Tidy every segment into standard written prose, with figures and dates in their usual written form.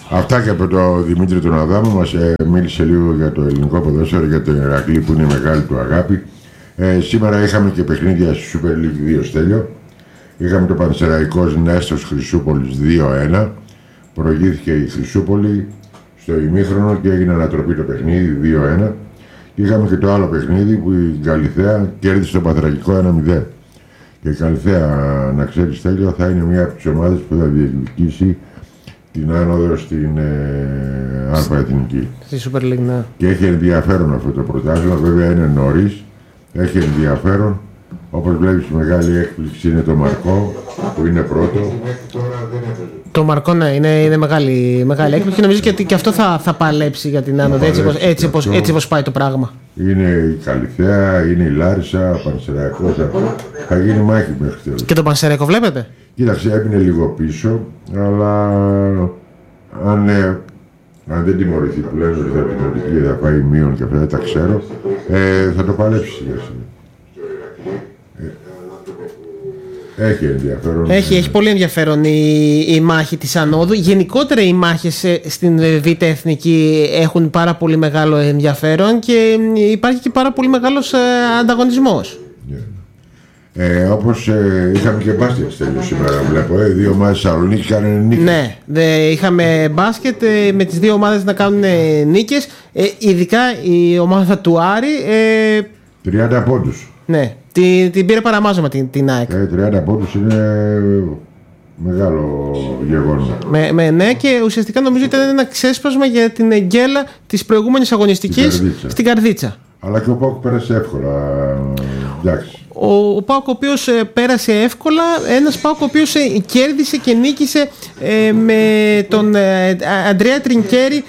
Αυτά και από τον Δημήτρη τον Αδάμο. Μας μίλησε λίγο για το ελληνικό ποδόσφαιρο, για τον Ηρακλή που είναι μεγάλη του αγάπη. Σήμερα είχαμε και παιχνίδια στη Super League 2, Στέλιο. Είχαμε το Πανσεραϊκός Νέστος Χρυσούπολης 2-1. Προηγήθηκε η Χρυσούπολη στο ημίχρονο και έγινε ανατροπή το παιχνίδι 2-1. Και είχαμε και το άλλο παιχνίδι που η Καλιθέα κέρδισε το Πατρακικό 1-0. Και η Καλιθέα, να ξέρει, Στέλιο, θα είναι μια από τις ομάδες που θα διεκδικήσει την άνοδο στην Α' Εθνική. Στη Super League, ναι. Και έχει ενδιαφέρον αυτό το πρωτάθλημα, βέβαια είναι νωρίς, έχει ενδιαφέρον. Όπως βλέπεις, η μεγάλη έκπληξη είναι το Μαρκό, που είναι πρώτο. Το Μαρκό, ναι, είναι μεγάλη έκπληξη. Νομίζω και αυτό θα παλέψει για την άνοδο, έτσι όπως πάει το πράγμα. Είναι η Καλιθέα, είναι η Λάρισα, ο Πανσεραϊκός. Θα γίνει μάχη μέχρι τέλος. Και το Πανσεραϊκό βλέπετε? Κοίταξε, έμεινε λίγο πίσω, αλλά αν δεν τιμωρηθεί που λένε ότι θα τιμωρηθεί, θα πάει μείον και αυτά, δεν τα ξέρω, θα το παλέψει σιγά σιγά. Έχει ενδιαφέρον. Έχει πολύ ενδιαφέρον η μάχη της ανόδου. Γενικότερα οι μάχες στην Β' Εθνική έχουν πάρα πολύ μεγάλο ενδιαφέρον και υπάρχει και πάρα πολύ μεγάλος ανταγωνισμός. Όπως είχαμε και μπάσκετ σήμερα, βλέπω. Δύο ομάδες Θεσσαλονίκη κάνουν νίκες. Ναι, είχαμε μπάσκετ με τις δύο ομάδες να κάνουν νίκες. Ειδικά η ομάδα του Άρη 30 πόντους. Ναι, την πήρε παραμάζωμα την ΑΕΚ. 30 πόντους είναι μεγάλο γεγονός. Ναι, και ουσιαστικά νομίζω ήταν ένα ξέσπασμα για την εγκέλα της προηγούμενης αγωνιστικής στην Καρδίτσα. Αλλά και ο ΠΑΟΚ πέρασε εύκολα. Εντάξει. Ο ΠΑΟΚ ο οποίος πέρασε εύκολα, ένας ΠΑΟΚ ο οποίος κέρδισε και νίκησε με τον Αντρέα Τρινκέρι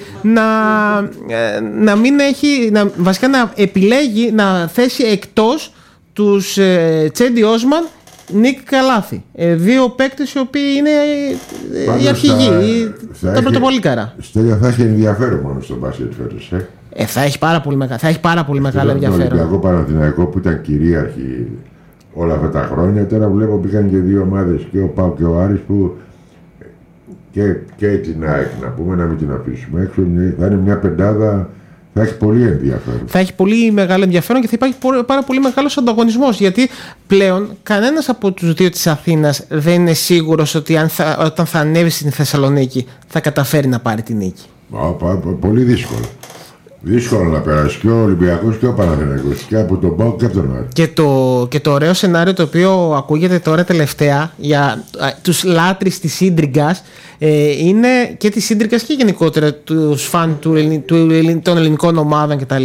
βασικά να επιλέγει να θέσει εκτός τους Τσέντι Όσμαν, Νίκ Καλάθη. Δύο παίκτες οι οποίοι είναι οι αρχηγοί, τα πρωτοπολίκαρα. Στέλια, θα έχει ενδιαφέρον μόνο στο μπάσκετ φέτος. Θα έχει πάρα πολύ μεγάλο ενδιαφέρον. Το Ολυμπιακό Παναθηναϊκό που ήταν κυρίαρχη όλα αυτά τα χρόνια, τώρα βλέπω πήγαν και δύο ομάδες, και ο ΠΑΟΚ και ο Άρης, που και την ΑΕΚ, να πούμε, να μην την αφήσουμε έξω, θα είναι μια πεντάδα. Θα έχει πολύ ενδιαφέρον. Θα έχει πολύ μεγάλο ενδιαφέρον και θα υπάρχει πάρα πολύ μεγάλος ανταγωνισμός. Γιατί πλέον κανένας από τους δύο της Αθήνας δεν είναι σίγουρος ότι όταν θα ανέβει στην Θεσσαλονίκη θα καταφέρει να πάρει την νίκη. Πολύ δύσκολο. Δύσκολο να περάσει και ο Ολυμπιακός και ο Παναθηναϊκός και από τον ΠΑΟΚ και από τον Άρη. Και το ωραίο σενάριο το οποίο ακούγεται τώρα τελευταία για τους λάτρεις της ίντριγκας είναι και της ίντριγκας και γενικότερα τους φαν των ελληνικών ομάδων κτλ.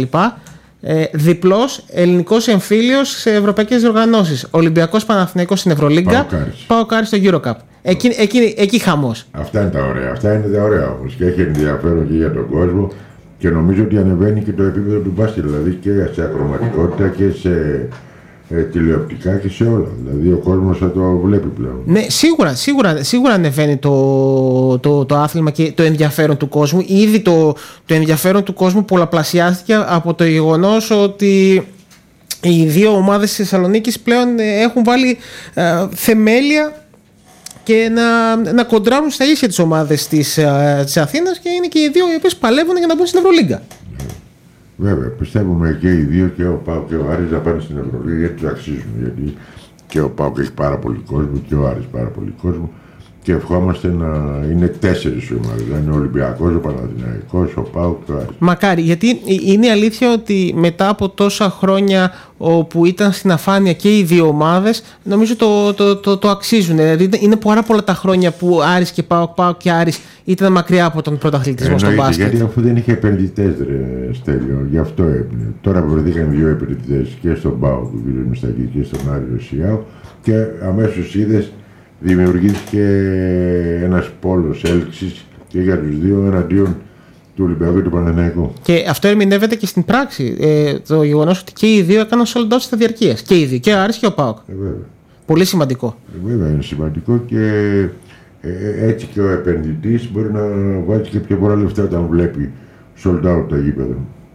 Διπλός ελληνικός εμφύλιος σε ευρωπαϊκές διοργανώσεις. Ολυμπιακός Παναθηναϊκός στην Ευρωλίγκα, ΠΑΟΚ Άρης στο EuroCup. Εκεί χαμός. Αυτά είναι τα ωραία όμως και έχει ενδιαφέρον και για τον κόσμο. Και νομίζω ότι ανεβαίνει και το επίπεδο του μπάσκετ, δηλαδή και σε ακροματικότητα και σε τηλεοπτικά και σε όλα. Δηλαδή ο κόσμος θα το βλέπει πλέον. Ναι, σίγουρα ανεβαίνει το άθλημα και το ενδιαφέρον του κόσμου. Ήδη το ενδιαφέρον του κόσμου πολλαπλασιάστηκε από το γεγονός ότι οι δύο ομάδες της Θεσσαλονίκης πλέον έχουν βάλει θεμέλια και να κοντράρουν στα ίσια τις ομάδες της Αθήνας και είναι και οι δύο οι οποίες παλεύουν για να μπουν στην Ευρωλίγκα. Βέβαια, πιστεύουμε και οι δύο, και ο ΠΑΟΚ και ο Άρης, να πάνε στην Ευρωλίγκα γιατί τους αξίζουν. Γιατί και ο ΠΑΟΚ έχει πάρα πολύ κόσμο και ο Άρης πάρα πολύ κόσμο. Και ευχόμαστε να είναι 4 ομάδες. Να είναι ο Ολυμπιακός, ο Παναθηναϊκός, ο ΠΑΟΚ και ο Άρης. Μακάρι, γιατί είναι η αλήθεια ότι μετά από τόσα χρόνια όπου ήταν στην αφάνεια και οι δύο ομάδες, νομίζω το αξίζουν. Δηλαδή είναι πάρα πολλά τα χρόνια που Άρης και ΠΑΟΚ και Άρης ήταν μακριά από τον πρωταθλητισμό στο μπάσκετ. Γιατί αφού δεν είχε επενδυτές, Στέλιο, γι' αυτό έπαιρνε. Τώρα βρεθήκαν δύο επενδυτές και στον ΠΑΟΚ, ο κ. Μιστακή, και στον Άρη Ρωσιάου, και αμέσως είδες δημιουργήθηκε ένας πόλος έλξης και για τους δύο εναντίον του Ολυμπιακού και του Παναθηναϊκού. Και αυτό ερμηνεύεται και στην πράξη. Το γεγονός ότι και οι δύο έκαναν sold out στα διαρκείας. Και οι δύο, και ο Άρης και ο ΠΑΟΚ. Πολύ σημαντικό. Βέβαια είναι σημαντικό και έτσι και ο επενδυτής μπορεί να βάζει και πιο πολλά λεφτά όταν βλέπει sold out τα γήπεδα.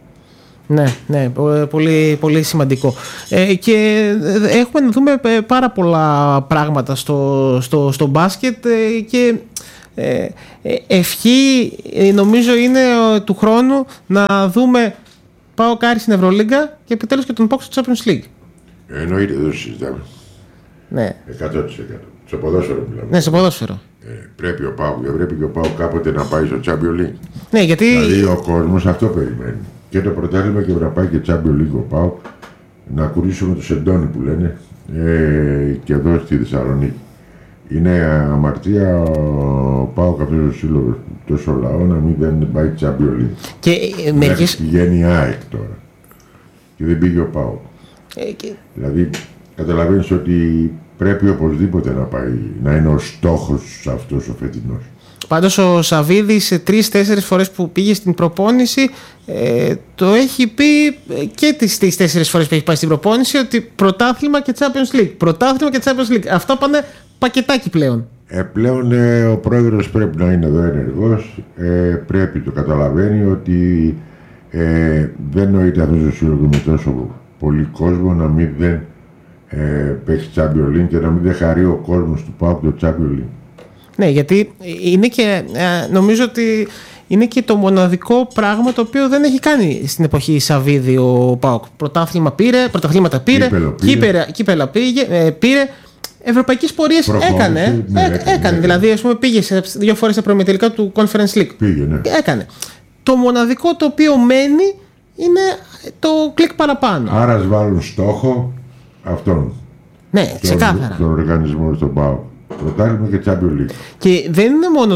Ναι, πολύ, πολύ σημαντικό. Και έχουμε να δούμε πάρα πολλά πράγματα στο μπάσκετ και Ευχή νομίζω είναι του χρόνου να δούμε ΠΑΟΚ Άρη στην Ευρωλίγκα και επιτέλους και τον ΠΑΟΚ στο Champions League. Εννοείται, δεν συζητάμε. Ναι. 100%. Στο ποδόσφαιρο μιλάμε. Ναι, στο ποδόσφαιρο. Πρέπει ο ΠΑΟΚ, πρέπει και ο ΠΑΟΚ κάποτε να πάει στο Champions League. Ναι, γιατί... Δηλαδή ο κόσμος αυτό περιμένει. Και το πρωτάθλημα και να πάει και Champions League ο ΠΑΟΚ, να κουρίσουμε του Σεντόνι που λένε, και εδώ στη Θεσσαλονίκη. Είναι αμαρτία ο ΠΑΟΚ αυτός ο σύλλογος, τόσο λαό να μην δεν πάει Champions League. Και μερικές... Πηγαίνει η ΑΕΚ τώρα. Και δεν πήγε ο ΠΑΟΚ. Δηλαδή καταλαβαίνεις ότι πρέπει οπωσδήποτε να πάει, να είναι ο στόχος αυτός ο φετινός. Πάντως ο Σαββίδης 3-4 φορές που πήγε στην προπόνηση το έχει πει και τις 4 φορές που έχει πάει στην προπόνηση ότι πρωτάθλημα και Champions League. Πρωτάθλημα και Champions League. Αυτά πάνε πακετάκι πλέον. Πλέον ο πρόεδρος πρέπει να είναι εδώ ενεργός. Πρέπει το καταλαβαίνει ότι δεν νοείται αυτός ο σύλλογος με τόσο πολύ κόσμο να μην δεν παίξει Champions League και να μην δεν χαρεί ο κόσμος του ΠΑΟΚ το Champions League. Ναι, γιατί είναι και νομίζω ότι είναι και το μοναδικό πράγμα το οποίο δεν έχει κάνει στην εποχή Σαββίδη ο ΠΑΟΚ. Πρωταθλήματα πήρε, κύπελα πήρε, ευρωπαϊκές πορείες έκανε. Ναι. Δηλαδή, ας πούμε, πήγε 2 φορές στα προημιτελικά του Conference League. Ναι. Έκανε. Το μοναδικό το οποίο μένει είναι το κλικ παραπάνω. Άρα βάλουν στόχο αυτόν. Ναι, ξεκάθαρα. Τον οργανισμό στον ΠΑΟΚ. Πρωτάθλημα και Champions League. Και δεν είναι μόνο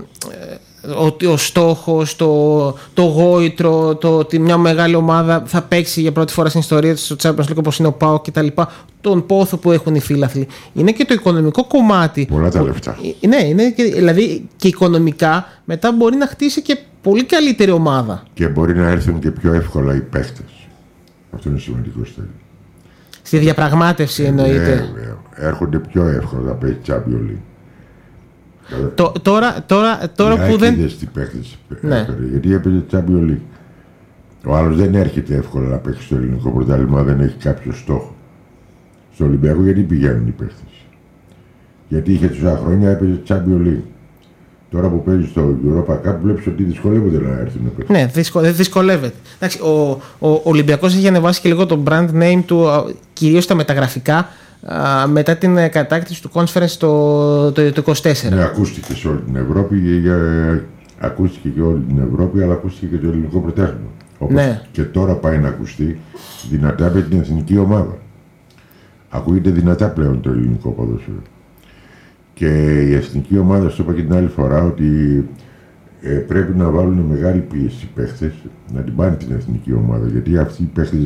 ότι ο στόχος, το γόητρο, το ότι μια μεγάλη ομάδα θα παίξει για πρώτη φορά στην ιστορία της στο Champions League όπως είναι ο ΠΑΟΚ κτλ. Τον πόθο που έχουν οι φίλαθλοι. Είναι και το οικονομικό κομμάτι. Πολλά τα λεφτά. Ναι, είναι δηλαδή και οικονομικά μετά μπορεί να χτίσει και πολύ καλύτερη ομάδα. Και μπορεί να έρθουν και πιο εύκολα οι παίχτες. Αυτό είναι σημαντικό στέλνο. Στη διαπραγμάτευση εννοείται. Έρχονται πιο εύκολα να παίξει Champions League. Τώρα που δεν. Τι παίχτες, γιατί έπαιζε Champions League. Ο άλλος δεν έρχεται εύκολα να παίξει στο ελληνικό πρωτάθλημα, δεν έχει κάποιο στόχο. Στο Ολυμπιακό γιατί πηγαίνουν οι παίχτες. Γιατί είχε τόσα χρόνια έπαιζε Champions League. Τώρα που παίζει στο Europa Cup βλέπεις ότι δυσκολεύονται να έρθουν. Ναι, δυσκολεύεται. Εντάξει, ο Ολυμπιακός έχει ανεβάσει και λίγο το brand name του, κυρίως τα μεταγραφικά, μετά την κατάκτηση του conference το 24. Ναι, ακούστηκε σε όλη την Ευρώπη, ακούστηκε και όλη την Ευρώπη, αλλά ακούστηκε και το ελληνικό πρωτάθλημα. Όπως ναι. Και τώρα πάει να ακουστεί δυνατά με την εθνική ομάδα. Ακούγεται δυνατά πλέον το ελληνικό ποδόσφαιρο. Και η εθνική ομάδα, στο είπα και την άλλη φορά, ότι πρέπει να βάλουν μεγάλη πίεση οι παίχτες να την πάνε την εθνική ομάδα. Γιατί αυτοί οι παίχτες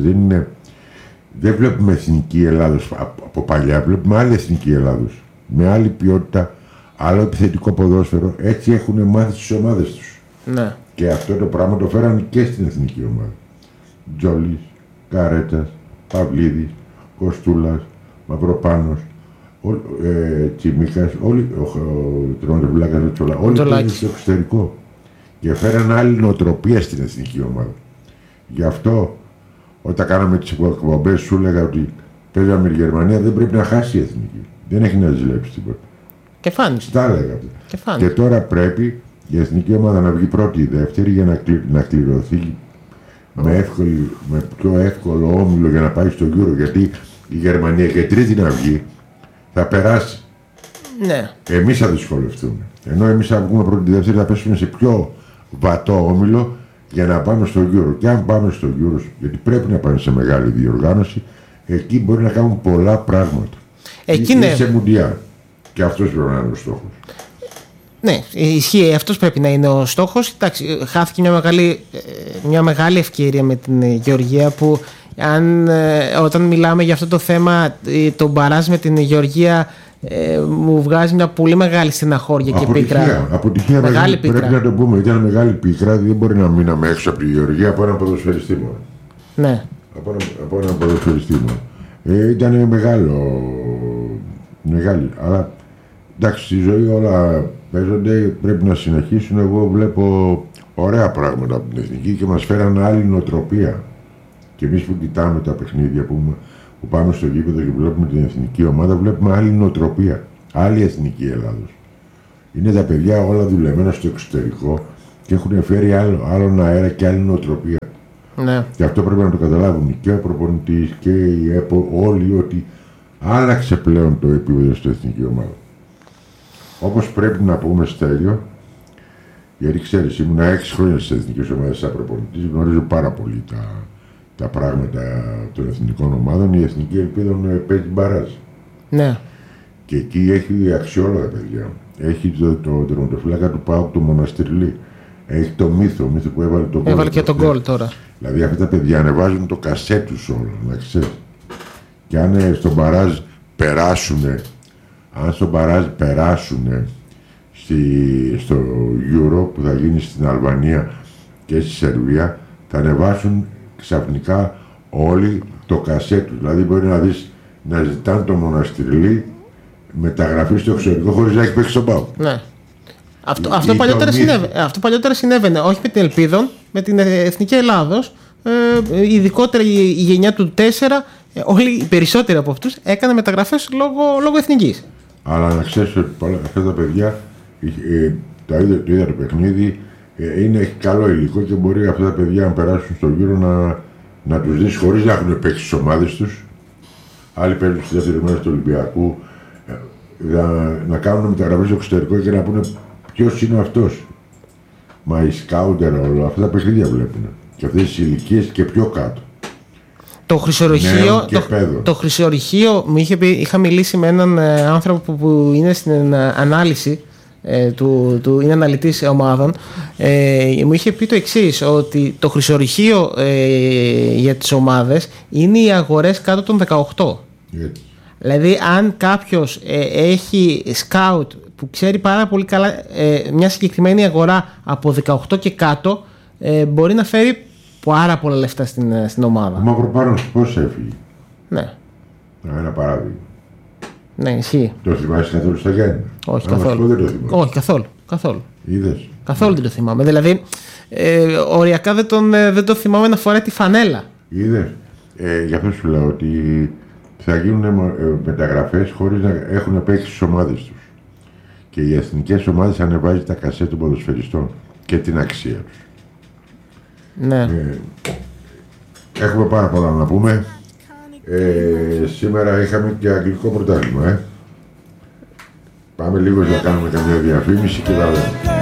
δεν βλέπουμε εθνική Ελλάδος από παλιά, βλέπουμε άλλη εθνική Ελλάδος. Με άλλη ποιότητα, άλλο επιθετικό ποδόσφαιρο. Έτσι έχουν μάθει στις ομάδες τους. Ναι. Και αυτό το πράγμα το φέραν και στην εθνική ομάδα. Τζόλης, Καρέτσας, Παυλίδης, Κοστούλας, Μαυροπάνος, Τσιμίκας, όλοι, ο Τροντερβλάκας, όλοι πήγαν στο εξωτερικό. Και φέραν άλλη νοοτροπία στην εθνική ομάδα. Γι' αυτό όταν κάναμε τις εκπομπές σου έλεγα ότι παίζαμε η Γερμανία, δεν πρέπει να χάσει η εθνική. Δεν έχει να ζηλέψει τίποτα. Και φάνηκε. Τα έλεγα. Και τώρα πρέπει η εθνική ομάδα να βγει πρώτη ή δεύτερη για να κληρωθεί με πιο εύκολο όμιλο για να πάει στο Euro. Γιατί η Γερμανία και τρίτη να βγει θα περάσει. Ναι. Εμείς θα δυσκολευτούμε. Ενώ εμείς θα βγούμε πρώτη ή δεύτερη θα πέσουμε σε πιο βατό όμιλο για να πάμε στο Euro. Και αν πάμε στο Euro, γιατί πρέπει να πάμε σε μεγάλη διοργάνωση, εκεί μπορεί να κάνουν πολλά πράγματα. Εκεί ναι. Σε Μουντιάλ. Και αυτός πρέπει να είναι ο στόχος. Ναι, ισχύει. Αυτός πρέπει να είναι ο στόχος. Εντάξει, χάθηκε μια μεγάλη ευκαιρία με την Γεωργία που όταν μιλάμε για αυτό το θέμα, το μπαράζ με την Γεωργία μου βγάζει μια πολύ μεγάλη στεναχώρια και πίκρα. Αποτυχία μεγάλη πίκρα. Πρέπει να το πούμε, ήταν μεγάλη πίκρα, δεν μπορεί να μείναμε έξω από τη Γεωργία από έναν ποδοσφαιριστή μόνο. Ναι. Από έναν ποδοσφαιριστή μόνο. Ήταν μεγάλη, αλλά εντάξει, στη ζωή όλα παίζονται, πρέπει να συνεχίσουν. Εγώ βλέπω ωραία πράγματα από την εθνική και μας φέραν άλλη νοοτροπία. Και εμείς που κοιτάμε τα παιχνίδια που πάμε στο γήπεδο και βλέπουμε την εθνική ομάδα, βλέπουμε άλλη νοοτροπία, άλλη εθνική Ελλάδος. Είναι τα παιδιά όλα δουλεμένα στο εξωτερικό και έχουν φέρει άλλον αέρα και άλλη νοοτροπία. Ναι. Και αυτό πρέπει να το καταλάβουν και ο προπονητής και η ΕΠΟ, όλοι, ότι άλλαξε πλέον το επίπεδο στην εθνική ομάδα. Όπως πρέπει να πούμε, Στέλιο, γιατί ξέρεις, ήμουν 6 χρόνια στις εθνικές ομάδες σαν προπονητής, γνωρίζω πάρα πολύ τα πράγματα των εθνικών ομάδων. Η εθνική ελπίδα παίζει μπαράζ. Ναι. Και εκεί έχει αξιόλογα παιδιά. Έχει το τερματοφύλακα του ΠΑΟΚ, το Μοναστηρλή. Έχει το Μύθο που έβαλε τον γκολ. Έβαλε και τον γκολ τώρα. Δηλαδή αυτά τα παιδιά ανεβάζουν το κασέ τους όλο, να ξέρεις. Και αν στον μπαράζ περάσουνε, στο Euro που θα γίνει στην Αλβανία και στη Σερβία, θα ανεβάσουν ξαφνικά όλοι το κασέ τους. Δηλαδή μπορεί να δεις να ζητάνε το Μοναστηρλή μεταγραφή στο εξωτερικό χωρίς να έχει παίξει στον ΠΑΟΚ. Ναι. Αυτό παλιότερα συνέβαινε, όχι με την Ελπίδων, με την Εθνική Ελλάδος. Ειδικότερα η γενιά του 4, όλοι οι περισσότεροι από αυτούς έκαναν μεταγραφές λόγω εθνικής. Αλλά να ξέρεις ότι αυτά τα παιδιά το είδα το παιχνίδι, έχει καλό υλικό και μπορεί αυτά τα παιδιά να περάσουν στο γύρο να τους δεις χωρίς να έχουν παίξει στις ομάδες τους. Άλλοι παίζουν στη δεύτερη μέρα του Ολυμπιακού, να κάνουν μεταγραφές στο εξωτερικό και να πούνε ποιος είναι αυτός. Μα οι σκάουντερ όλα αυτά τα παιχνίδια βλέπουν. Και αυτές τις ηλικίες και πιο κάτω. Το χρυσορυχείο μου είχε πει, είχα μιλήσει με έναν άνθρωπο που είναι στην ανάλυση, είναι αναλυτής ομάδων, μου είχε πει το εξής, ότι το χρυσορυχείο για τις ομάδες είναι οι αγορές κάτω των 18. Έτσι. Δηλαδή αν κάποιος έχει σκάουτ που ξέρει πάρα πολύ καλά μια συγκεκριμένη αγορά από 18 και κάτω, μπορεί να φέρει πάρα πολλά λεφτά στην ομάδα. Ο Μαυροπάνος πώς έφυγε? Ναι. Ένα παράδειγμα. Ναι, ισχύει. Το θυμάσαι καθόλου στα Γιάννη? Όχι, καθόλου. Δεν το θυμάσαι. Όχι, καθόλου. Είδες? Καθόλου δεν το θυμάμαι. Δηλαδή, οριακά δεν το θυμάμαι να φοράει τη φανέλα. Είδες? Γι' αυτό σου λέω ότι θα γίνουν μεταγραφές χωρίς να έχουν παίξει στις ομάδες τους. Και οι εθνικές ομάδες ανεβάζουν τα κασέ των ποδοσφαιριστών και την αξία τους. Ναι. Έχουμε πάρα πολλά να πούμε. Σήμερα είχαμε και αγγλικό πρωτάθλημα. Πάμε λίγο να κάνουμε καμιά διαφήμιση και τα λέμε.